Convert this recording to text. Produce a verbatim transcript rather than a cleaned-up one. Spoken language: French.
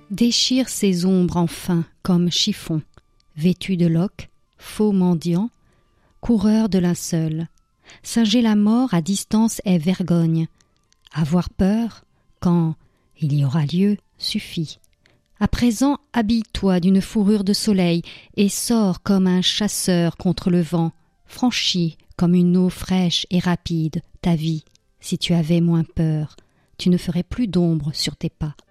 Déchire ces ombres enfin comme chiffon, vêtu de loques, faux mendiant, coureur de linceul. Singer la mort à distance est vergogne. Avoir peur, quand il y aura lieu, suffit. À présent, habille-toi d'une fourrure de soleil et sors comme un chasseur contre le vent. Franchis comme une eau fraîche et rapide ta vie. Si tu avais moins peur, tu ne ferais plus d'ombre sur tes pas.